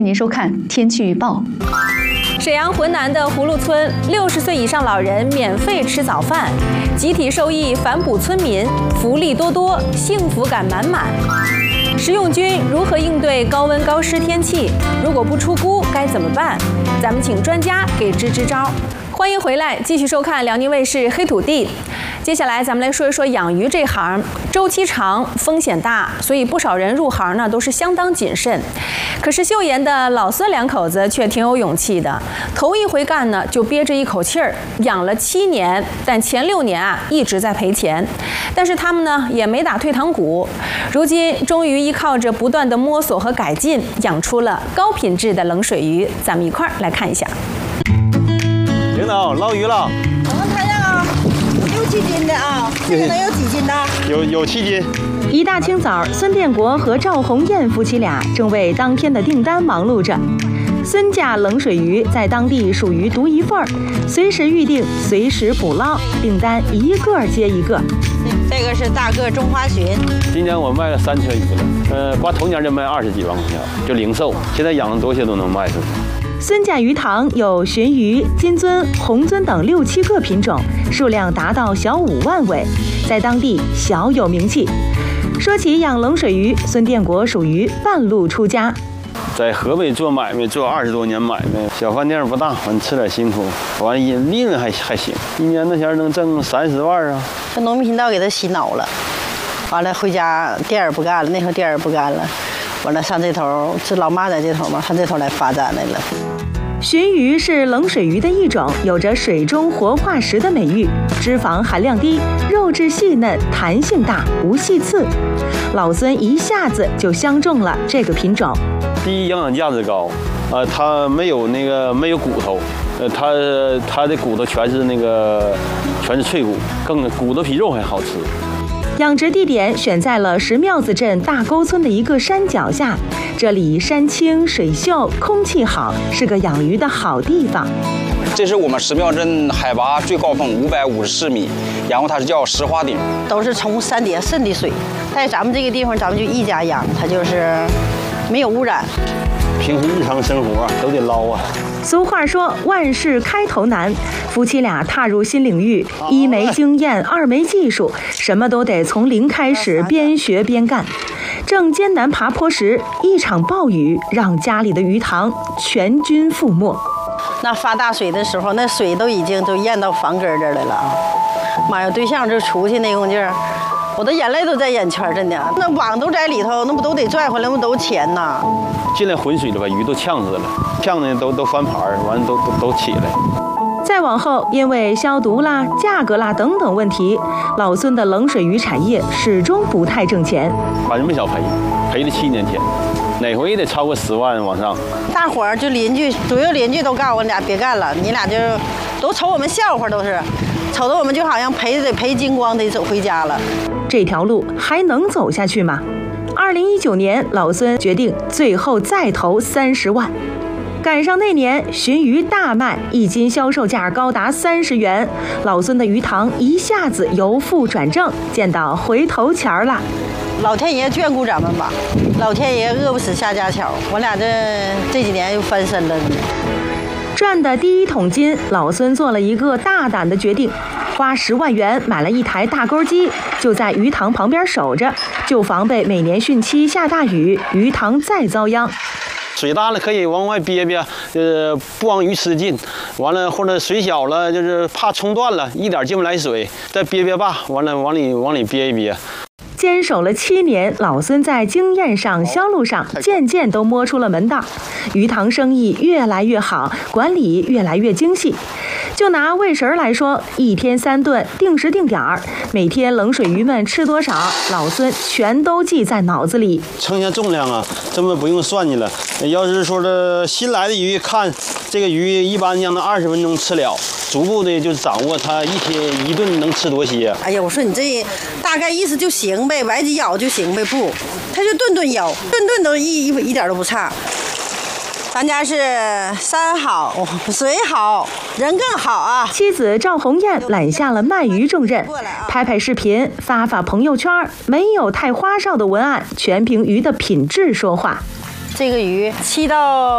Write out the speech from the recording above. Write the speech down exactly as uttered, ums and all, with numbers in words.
您收看天气预报。 沈阳浑南的葫芦村，六十岁以上老人免费吃早饭，集体受益反哺村民，福利多多，幸福感满满。食用菌如何应对高温高湿天气？如果不出菇该怎么办？咱们请专家给支支招。欢迎回来，继续收看辽宁卫视《黑土地》。接下来咱们来说一说养鱼这行，周期长，风险大，所以不少人入行呢都是相当谨慎。可是岫岩的老孙两口子却挺有勇气的，头一回干呢就憋着一口气儿，养了七年，但前六年啊一直在赔钱。但是他们呢也没打退堂鼓，如今终于依靠着不断的摸索和改进，养出了高品质的冷水鱼。咱们一块儿来看一下。 领导捞鱼了， 我们看看啊，六七斤的啊，这个能有几斤的？ 有有七斤。 一大清早，孙建国和赵红艳夫妻俩正为当天的订单忙碌着。孙家冷水鱼在当地属于独一份儿，随时预定，随时捕捞，订单一个接一个。 这个是大个中华鲟， 今年我卖了三车鱼了，呃，光头年就卖二十几万块钱，就零售。现在养的多些都能卖出去。 孙家鱼塘有鲟鱼、金尊、红尊等六七个品种，数量达到小五万尾，在当地小有名气。说起养冷水鱼，孙建国属于半路出家。 在河北做买卖，做二十多年买卖，小饭店不大，完吃点辛苦，完利润还还行，一年那钱能挣三十万啊。 这农民频道给他洗脑了，完了回家店儿不干了，那时候店儿不干了，完了上这头，这老妈在这头嘛，上这头来发展来了。 鲟鱼是冷水鱼的一种，有着水中活化石的美誉，脂肪含量低，肉质细嫩，弹性大，无细刺。老孙一下子就相中了这个品种。 第一，营养价值高，呃，它没有那个没有骨头，呃，它它的骨头全是那个全是脆骨，更骨头比肉还好吃。 养殖地点选在了石庙子镇大沟村的一个山脚下，这里山清水秀，空气好，是个养鱼的好地方。 这是我们石庙镇海拔最高峰五百五十四米，然后它是叫石花顶， 都是从山底下渗的水。在咱们这个地方，咱们就一家养，它就是没有污染。 平时日常生活都得捞啊。 俗话说万事开头难，夫妻俩踏入新领域，一没经验，二没技术，什么都得从零开始，边学边干。正艰难爬坡时，一场暴雨让家里的鱼塘全军覆没。 那发大水的时候，那水都已经都淹到房根这儿来了啊！妈呀，对象就出去那功劲儿，我的眼泪都在眼圈，真的。那网都在里头，那不都得拽回来，那不都钱呐？ 进来浑水了，把鱼都呛死了，呛的都都翻盘儿，完了都都都起来。 再往后，因为消毒啦、价格啦等等问题，老孙的冷水鱼产业始终不太挣钱， 反正没少赔，赔了七年钱，哪回也得超过十万往上。 大伙儿就邻居，左右邻居都告诉我俩别干了，你俩就都瞅我们笑话，都是瞅得我们就好像赔得赔精光，得走回家了。 这条路还能走下去吗？二零一九年，老孙决定最后再投三十万。赶上那年鲟鱼大卖，一斤销售价高达三十元，老孙的鱼塘一下子由负转正，见到回头钱儿了。 老天爷眷顾咱们吧，老天爷饿不死瞎家巧，我俩这这几年又翻身了。 赚的第一桶金，老孙做了一个大胆的决定，花十万元买了一台大钩机，就在鱼塘旁边守着，就防备每年汛期下大雨，鱼塘再遭殃。 水大了可以往外憋憋，呃，不往鱼吃进。完了或者水小了，就是怕冲断了，一点进不来水，再憋憋吧，完了往里往里憋一憋。 坚守了七年，老孙在经验上、销路上渐渐都摸出了门道，鱼塘生意越来越好，管理越来越精细。就拿喂食来说，一天三顿，定时定点儿，每天冷水鱼们吃多少，老孙全都记在脑子里。 称下重量啊，这么不用算计了。要是说这新来的鱼，看这个鱼一般让它二十分钟吃了，逐步的就掌握它一天一顿能吃多些。 哎呀，我说你这大概意思就行呗，崴几咬就行呗，不，他就顿顿咬，顿顿都一一一点都不差。咱家是山好水好人更好啊！ 妻子赵红艳揽下了卖鱼重任，拍拍视频发发朋友圈，没有太花哨的文案，全凭鱼的品质说话。 这个鱼七到